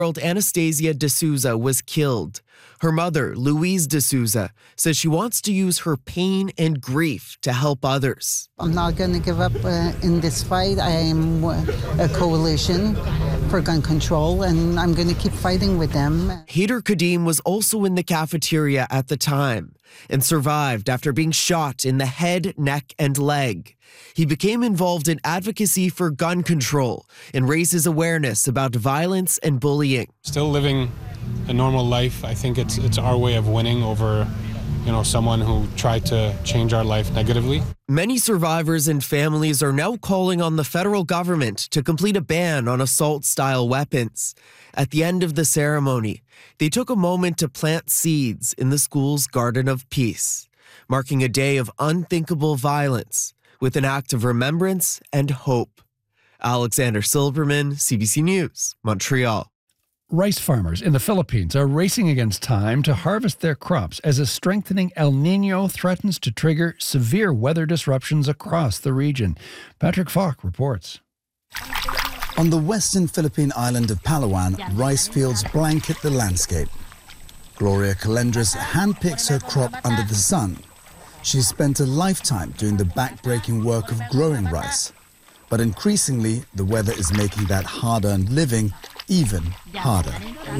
Anastasia D'Souza was killed. Her mother, Louise D'Souza, says she wants to use her pain and grief to help others. I'm not going to give up in this fight. I am a coalition for gun control, and I'm going to keep fighting with them. Haider Kadim was also in the cafeteria at the time and survived after being shot in the head, neck, and leg. He became involved in advocacy for gun control and raises awareness about violence and bullying. Still living a normal life. I think it's our way of winning over, someone who tried to change our life negatively. Many survivors and families are now calling on the federal government to complete a ban on assault-style weapons. At the end of the ceremony, they took a moment to plant seeds in the school's Garden of Peace, marking a day of unthinkable violence with an act of remembrance and hope. Alexander Silberman, CBC News, Montreal. Rice farmers in the Philippines are racing against time to harvest their crops as a strengthening El Niño threatens to trigger severe weather disruptions across the region. Patrick Falk reports. On the western Philippine island of Palawan, rice fields blanket the landscape. Gloria Calendres handpicks her crop under the sun. She's spent a lifetime doing the back-breaking work of growing rice. But increasingly, the weather is making that hard-earned living even harder.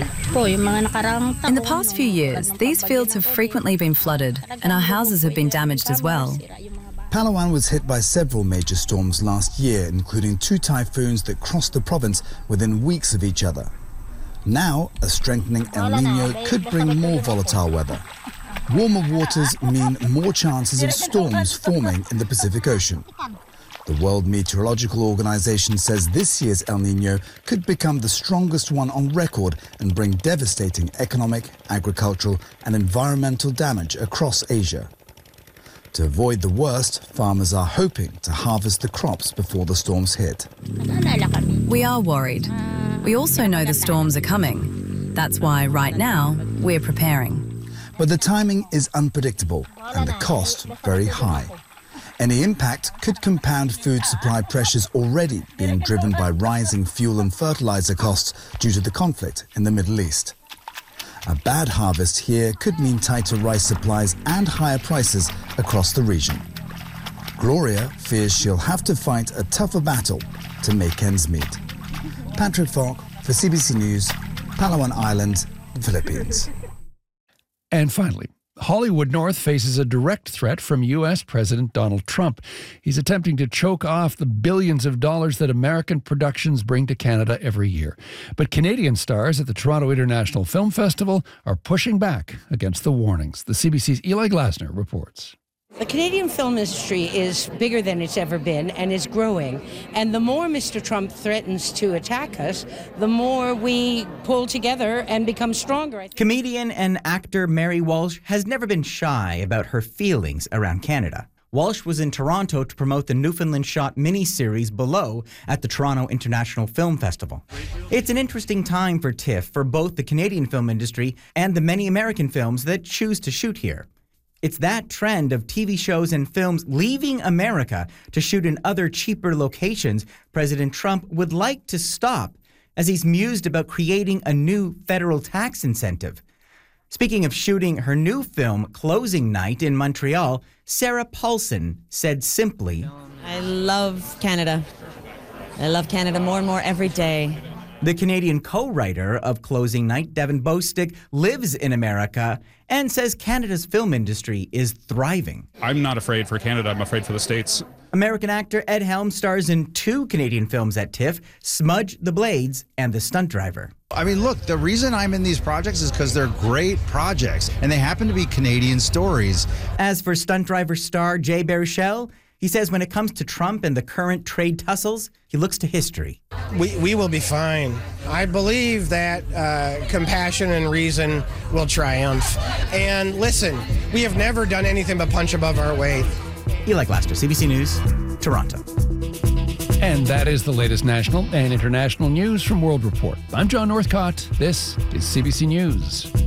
In the past few years, these fields have frequently been flooded and our houses have been damaged as well. Palawan was hit by several major storms last year, including 2 typhoons that crossed the province within weeks of each other. Now, a strengthening El Niño could bring more volatile weather. Warmer waters mean more chances of storms forming in the Pacific Ocean. The World Meteorological Organization says this year's El Niño could become the strongest one on record and bring devastating economic, agricultural, and environmental damage across Asia. To avoid the worst, farmers are hoping to harvest the crops before the storms hit. We are worried. We also know the storms are coming. That's why, right now, we're preparing. But the timing is unpredictable and the cost very high. Any impact could compound food supply pressures already being driven by rising fuel and fertilizer costs due to the conflict in the Middle East. A bad harvest here could mean tighter rice supplies and higher prices across the region. Gloria fears she'll have to fight a tougher battle to make ends meet. Patrick Falk for CBC News, Palawan Island, Philippines. And finally, Hollywood North faces a direct threat from U.S. President Donald Trump. He's attempting to choke off the billions of dollars that American productions bring to Canada every year. But Canadian stars at the Toronto International Film Festival are pushing back against the warnings. The CBC's Eli Glasner reports. The Canadian film industry is bigger than it's ever been and is growing. And the more Mr. Trump threatens to attack us, the more we pull together and become stronger. Comedian and actor Mary Walsh has never been shy about her feelings around Canada. Walsh was in Toronto to promote the Newfoundland Shot miniseries Below at the Toronto International Film Festival. It's an interesting time for TIFF for both the Canadian film industry and the many American films that choose to shoot here. It's that trend of TV shows and films leaving America to shoot in other cheaper locations President Trump would like to stop, as he's mused about creating a new federal tax incentive. Speaking of shooting her new film, Closing Night, in Montreal, Sarah Paulson said simply, I love Canada. I love Canada more and more every day. The Canadian co-writer of Closing Night, Devin Bostick, lives in America and says Canada's film industry is thriving. I'm not afraid for Canada, I'm afraid for the States. American actor Ed Helms stars in 2 Canadian films at TIFF, Smudge the Blades and The Stunt Driver. I mean, look, the reason I'm in these projects is because they're great projects, and they happen to be Canadian stories. As for Stunt Driver star Jay Baruchel, he says when it comes to Trump and the current trade tussles, he looks to history. We will be fine. I believe that compassion and reason will triumph. And listen, we have never done anything but punch above our weight. Eli Glasner, CBC News, Toronto. And that is the latest national and international news from World Report. I'm John Northcott. This is CBC News.